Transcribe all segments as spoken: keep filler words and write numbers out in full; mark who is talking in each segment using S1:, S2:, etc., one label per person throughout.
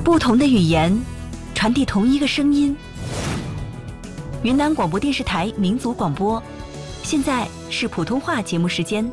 S1: 不同的语言，传递同一个声音。云南广播电视台民族广播，现在是普通话节目时间。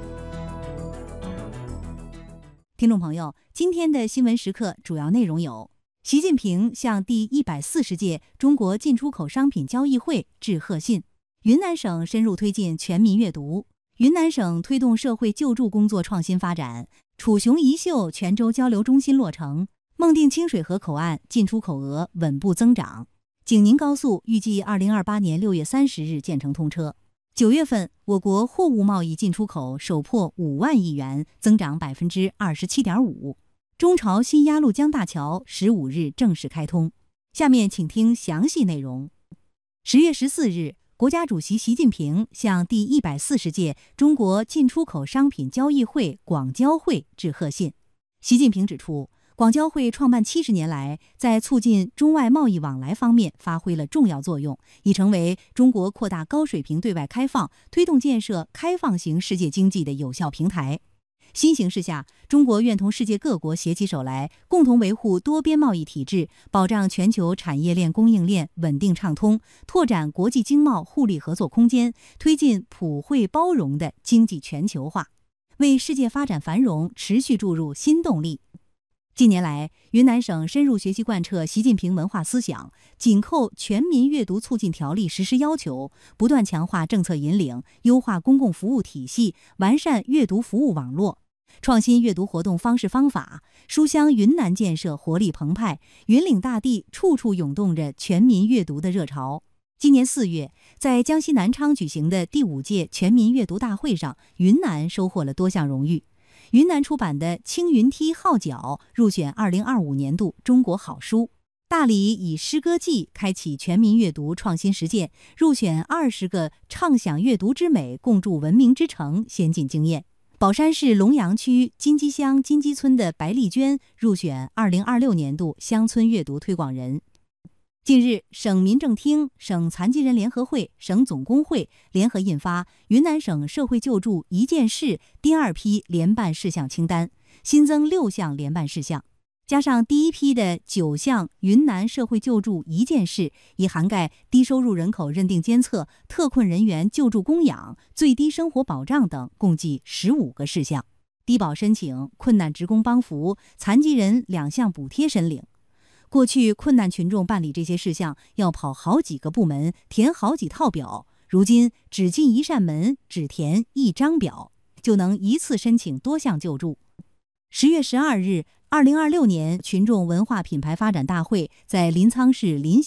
S2: 听众朋友，今天的新闻时刻主要内容有：习近平向第一百四十届中国进出口商品交易会致贺信；云南省深入推进全民阅读；云南省推动社会救助工作创新发展；楚雄一秀泉州交流中心落成；孟定清水河口岸进出口额稳步增长；景宁高速预计二零二八年六月三十日建成通车。九月份，我国货物贸易进出口首破五万亿元，增长百分之二十七点五。中朝新鸭绿江大桥十五日正式开通。下面请听详细内容。十月十四日，国家主席习近平向第一百四十届中国进出口商品交易会广交会致贺信。习近平指出，广交会创办七十年来，在促进中外贸易往来方面发挥了重要作用，已成为中国扩大高水平对外开放、推动建设开放型世界经济的有效平台。新形势下，中国愿同世界各国携起手来，共同维护多边贸易体制，保障全球产业链供应链稳定畅通，拓展国际经贸互利合作空间，推进普惠包容的经济全球化，为世界发展繁荣持续注入新动力。近年来，云南省深入学习贯彻习近平文化思想，紧扣《全民阅读促进条例》实施要求，不断强化政策引领，优化公共服务体系，完善阅读服务网络，创新阅读活动方式方法，书香云南建设活力澎湃，云岭大地处处涌动着全民阅读的热潮。今年四月，在江西南昌举行的第五届全民阅读大会上，云南收获了多项荣誉。云南出版的《青云梯号角》入选二零二五年度中国好书，大理以诗歌季开启全民阅读创新实践，入选二十个畅享阅读之美，共筑文明之城先进经验。宝山市龙阳区金鸡乡金鸡村的白丽娟入选二零二六年度乡村阅读推广人。近日，省民政厅、省残疾人联合会、省总工会联合印发《云南省社会救助一件事》第二批联办事项清单，新增六项联办事项，加上第一批的九项云南社会救助一件事，已涵盖低收入人口认定监测、特困人员救助供养、最低生活保障等，共计十五个事项。低保申请、困难职工帮扶、残疾人两项补贴申领。过去困难群众办理这些事项要跑好几个部门，填好几套表，如今只进一扇门，只填一张表，就能一次申请多项救助。十月十二日，二零二六年群众文化品牌发展大会在临沧市临